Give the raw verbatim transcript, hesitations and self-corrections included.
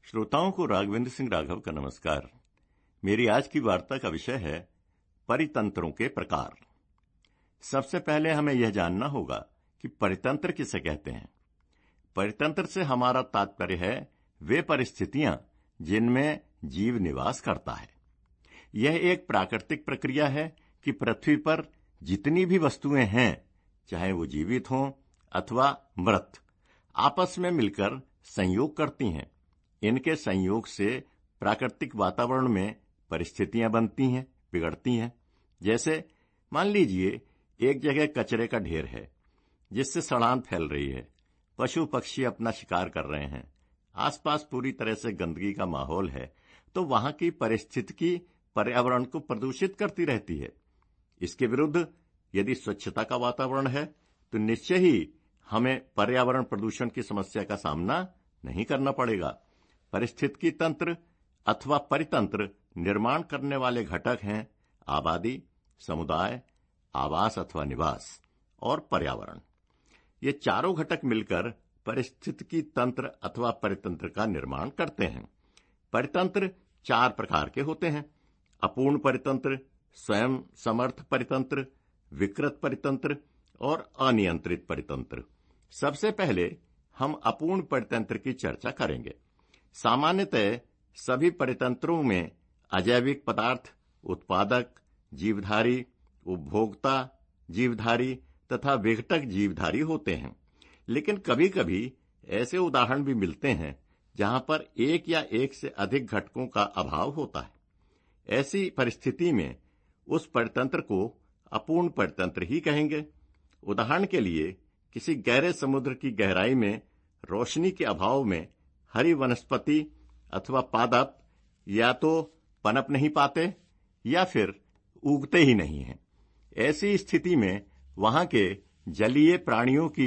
श्रोताओं को राघवेंद्र सिंह राघव का नमस्कार। मेरी आज की वार्ता का विषय है परितंत्रों के प्रकार। सबसे पहले हमें यह जानना होगा कि परितंत्र किसे कहते हैं। परितंत्र से हमारा तात्पर्य है वे परिस्थितियां जिनमें जीव निवास करता है। यह एक प्राकृतिक प्रक्रिया है कि पृथ्वी पर जितनी भी वस्तुएं हैं, चाहे वो जीवित हों अथवा मृत, आपस में मिलकर संयोग करती हैं। इनके संयोग से प्राकृतिक वातावरण में परिस्थितियां बनती हैं, बिगड़ती हैं। जैसे मान लीजिए एक जगह कचरे का ढेर है जिससे सड़ांध फैल रही है, पशु पक्षी अपना शिकार कर रहे हैं, आसपास पूरी तरह से गंदगी का माहौल है, तो वहां की परिस्थिति पर्यावरण को प्रदूषित करती रहती है। इसके विरुद्ध यदि स्वच्छता का वातावरण है तो निश्चय ही हमें पर्यावरण प्रदूषण की समस्या का सामना नहीं करना पड़ेगा। परिस्थितिकी तंत्र अथवा परितंत्र निर्माण करने वाले घटक हैं आबादी, समुदाय, आवास अथवा निवास और पर्यावरण। ये चारों घटक मिलकर परिस्थितिकी तंत्र अथवा परितंत्र का निर्माण करते हैं। परितंत्र चार प्रकार के होते हैं: अपूर्ण परितंत्र, स्वयं समर्थ परितंत्र, विकृत परितंत्र और अनियंत्रित परितंत्र। सबसे पहले हम अपूर्ण परितंत्र की चर्चा करेंगे। सामान्यतः सभी परितंत्रों में अजैविक पदार्थ, उत्पादक, जीवधारी, उपभोक्ता, जीवधारी तथा विघटक जीवधारी होते हैं। लेकिन कभी-कभी ऐसे उदाहरण भी मिलते हैं जहां पर एक या एक से अधिक घटकों का अभाव होता है। ऐसी परिस्थिति में उस परितंत्र को अपूर्ण परितंत्र ही कहेंगे। उदाहरण के लिए किसी गहरे समुद्र की गहराई में रोशनी के अभाव में हरी वनस्पति अथवा पादप या तो पनप नहीं पाते या फिर उगते ही नहीं हैं। ऐसी स्थिति में वहां के जलीय प्राणियों की